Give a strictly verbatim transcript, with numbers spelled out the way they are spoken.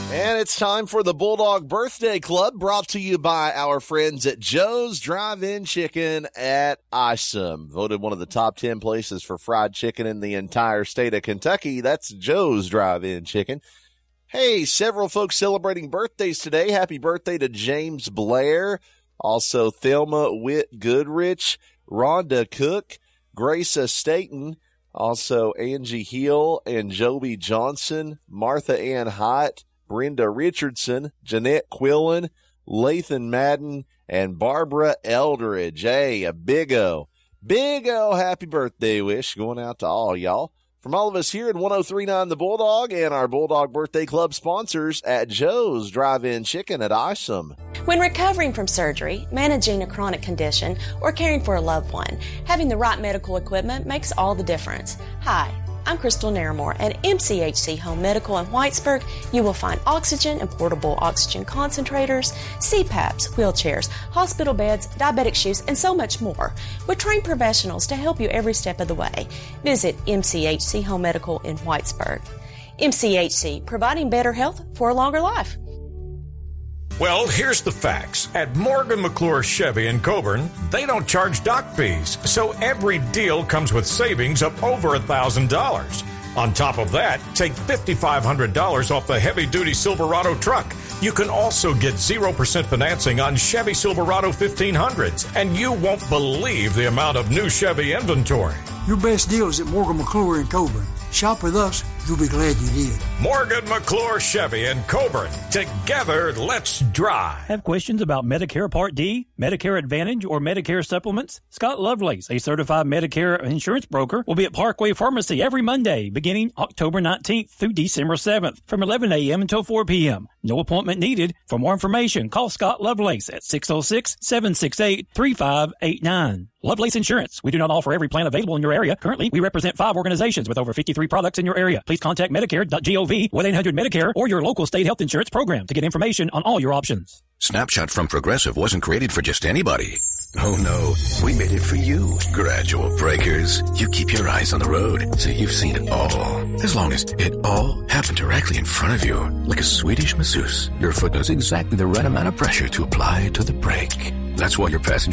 And it's time for the Bulldog Birthday Club, brought to you by our friends at Joe's Drive-In Chicken at Isom. Voted one of the top ten places for fried chicken in the entire state of Kentucky. That's Joe's Drive-In Chicken. Hey, several folks celebrating birthdays today. Happy birthday to James Blair, also Thelma Witt Goodrich, Rhonda Cook, Grace Staten, also Angie Hill and Joby Johnson, Martha Ann Hyatt, Brenda Richardson, Jeanette Quillen, Lathan Madden, and Barbara Eldridge. Hey, a big O. Big O happy birthday wish going out to all y'all. From all of us here at one oh three point nine The Bulldog and our Bulldog Birthday Club sponsors at Joe's Drive-In Chicken at Isom. When recovering from surgery, managing a chronic condition, or caring for a loved one, having the right medical equipment makes all the difference. Hi, I'm Crystal Naramore. At M C H C Home Medical in Whitesburg, you will find oxygen and portable oxygen concentrators, C PAPs, wheelchairs, hospital beds, diabetic shoes, and so much more. With trained professionals to help you every step of the way. Visit M C H C Home Medical in Whitesburg. M C H C, providing better health for a longer life. Well, here's the facts. At Morgan McClure Chevy in Coburn, they don't charge dock fees, so every deal comes with savings of over one thousand dollars. On top of that, take five thousand five hundred dollars off the heavy-duty Silverado truck. You can also get zero percent financing on Chevy Silverado fifteen hundreds, and you won't believe the amount of new Chevy inventory. Your best deal is at Morgan McClure in Coburn. Shop with us. You'll be glad you did. Morgan McClure Chevy in Coburn. Together, let's drive. Have questions about Medicare Part D, Medicare Advantage, or Medicare supplements? Scott Lovelace, a certified Medicare insurance broker, will be at Parkway Pharmacy every Monday, beginning October nineteenth through December seventh, from eleven a.m. until four p.m. No appointment needed. For more information, call Scott Lovelace at six oh six, seven six eight, three five eight nine. Lovelace Insurance. We do not offer every plan available in your area. Currently, we represent five organizations with over fifty-three products in your area. Please contact Medicare dot gov, one eight hundred Medicare, or your local state health insurance program to get information on all your options. Snapshot from Progressive wasn't created for just anybody. Oh no, we made it for you. Gradual breakers. You keep your eyes on the road, so you've seen it all. As long as it all happened directly in front of you, like a Swedish masseuse, your foot knows exactly the right amount of pressure to apply to the brake. That's why your passenger